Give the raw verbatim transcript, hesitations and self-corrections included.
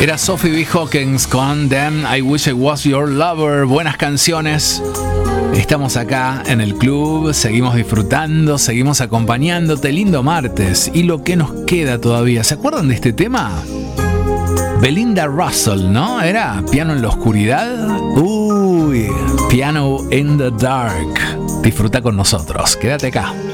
Era Sophie B. Hawkins con Damn I Wish I Was Your Lover. Buenas canciones. Estamos acá en el club, seguimos disfrutando, seguimos acompañándote. Lindo martes. Y lo que nos queda todavía. ¿Se acuerdan de este tema? Belinda Russell, ¿no? ¿Era Piano en la Oscuridad? Uy, Piano in the Dark. Disfruta con nosotros. Quédate acá.